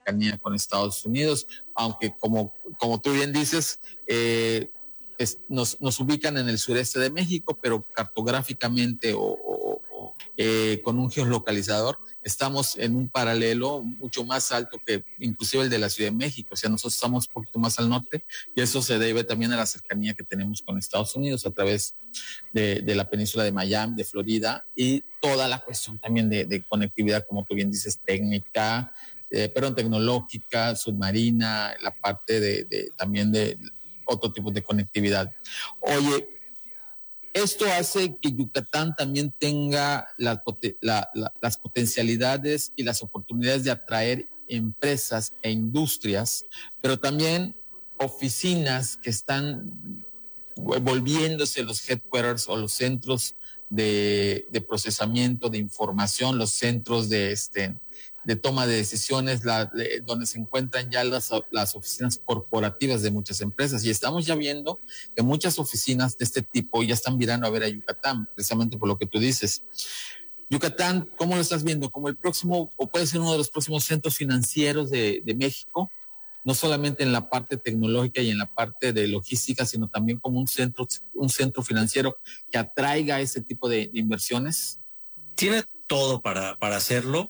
cercanía con Estados Unidos, aunque como tú bien dices, nos ubican en el sureste de México, pero cartográficamente con un geolocalizador estamos en un paralelo mucho más alto que inclusive el de la Ciudad de México. O sea, nosotros estamos un poquito más al norte y eso se debe también a la cercanía que tenemos con Estados Unidos a través de la península de Miami, de Florida, y toda la cuestión también de conectividad, como tú bien dices, técnica, tecnológica, submarina, la parte también de otro tipo de conectividad. Oye, esto hace que Yucatán también tenga las potencialidades y las oportunidades de atraer empresas e industrias, pero también oficinas que están volviéndose los headquarters o los centros de procesamiento de información, los centros de toma de decisiones, donde se encuentran ya las oficinas corporativas de muchas empresas. Y estamos ya viendo que muchas oficinas de este tipo ya están mirando a ver a Yucatán, precisamente por lo que tú dices. Yucatán, ¿cómo lo estás viendo? Como el próximo, o puede ser uno de los próximos centros financieros de México, no solamente en la parte tecnológica y en la parte de logística, sino también como un centro financiero que atraiga ese tipo de inversiones. Tiene todo para hacerlo.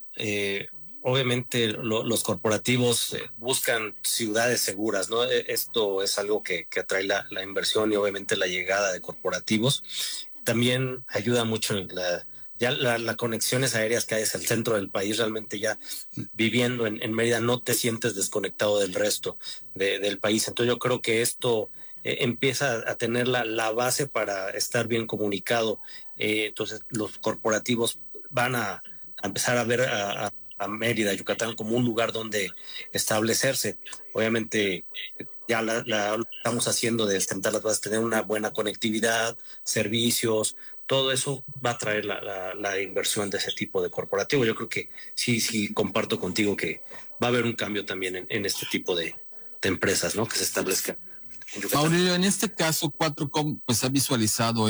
Obviamente los corporativos buscan ciudades seguras, ¿no? Esto es algo que atrae la inversión y obviamente la llegada de corporativos. También ayuda mucho en las conexiones aéreas que hay hacia el centro del país. Realmente ya viviendo en Mérida no te sientes desconectado del resto del país. Entonces yo creo que esto empieza a tener la base para estar bien comunicado. Entonces los corporativos van a empezar a ver a Mérida, Yucatán, como un lugar donde establecerse. Obviamente ya lo estamos haciendo de sentar las bases, tener una buena conectividad, servicios, todo eso va a traer la inversión de ese tipo de corporativo. Yo creo que sí comparto contigo que va a haber un cambio también en este tipo de empresas, ¿no? Que se establezcan. Aurelio, en este caso, 4Com pues ha visualizado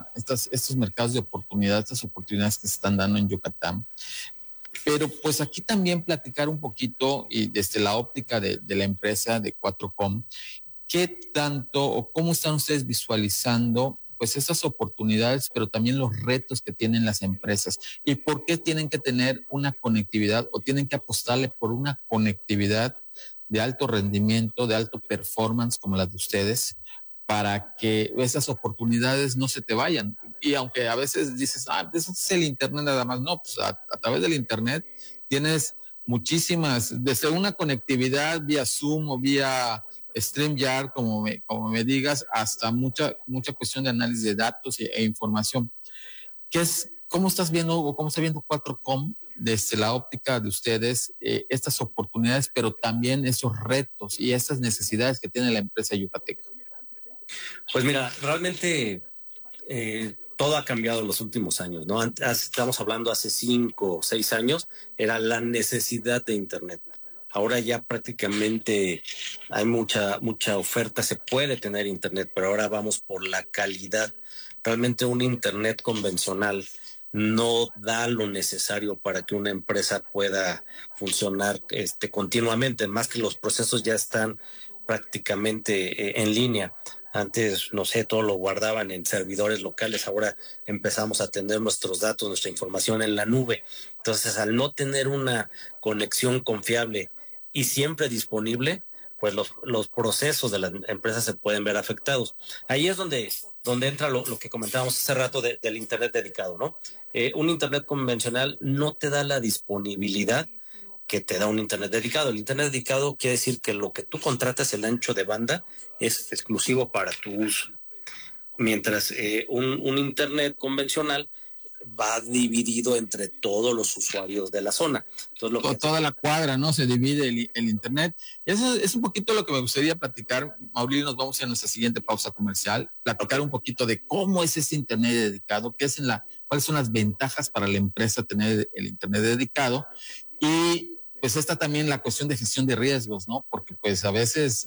estos mercados de oportunidad, estas oportunidades que se están dando en Yucatán. Pero pues aquí también platicar un poquito y desde la óptica de la empresa de 4Com, ¿qué tanto o cómo están ustedes visualizando pues esas oportunidades, pero también los retos que tienen las empresas? ¿Y por qué tienen que tener una conectividad o tienen que apostarle por una conectividad de alto rendimiento, de alto performance como las de ustedes, para que esas oportunidades no se te vayan? Y aunque a veces dices, eso es el Internet nada más, no, pues a través del Internet tienes muchísimas, desde una conectividad vía Zoom o vía StreamYard, como me digas, hasta mucha cuestión de análisis de datos e información. ¿Cómo estás viendo o cómo está viendo 4Com desde la óptica de ustedes estas oportunidades, pero también esos retos y esas necesidades que tiene la empresa yucateca? Pues mira, realmente todo ha cambiado en los últimos años, ¿no? Estamos hablando hace 5 o 6 años, era la necesidad de Internet. Ahora ya prácticamente hay mucha oferta, se puede tener Internet, pero ahora vamos por la calidad. Realmente un Internet convencional no da lo necesario para que una empresa pueda funcionar continuamente, más que los procesos ya están prácticamente en línea. Antes, no sé, todo lo guardaban en servidores locales, ahora empezamos a tener nuestros datos, nuestra información en la nube. Entonces, al no tener una conexión confiable y siempre disponible, pues los procesos de las empresas se pueden ver afectados. Ahí es donde entra lo que comentábamos hace rato del Internet dedicado, ¿no? Un Internet convencional no te da la disponibilidad que te da un Internet dedicado. El Internet dedicado quiere decir que lo que tú contratas, el ancho de banda, es exclusivo para tu uso. Mientras un Internet convencional va dividido entre todos los usuarios de la zona. Entonces, toda la cuadra, ¿no? Se divide el Internet. Eso es un poquito lo que me gustaría platicar. Mauricio, nos vamos a nuestra siguiente pausa comercial, platicar un poquito de cómo es ese Internet dedicado, cuáles son las ventajas para la empresa tener el Internet dedicado y pues está también la cuestión de gestión de riesgos, ¿no? Porque pues a veces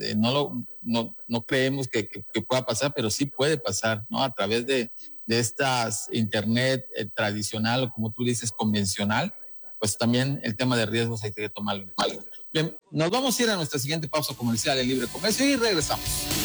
no creemos que pueda pasar, pero sí puede pasar, ¿no? A través de estas Internet tradicional o como tú dices, convencional, pues también el tema de riesgos hay que tomarlo. Bien, nos vamos a ir a nuestra siguiente pausa comercial en Libre Comercio y regresamos.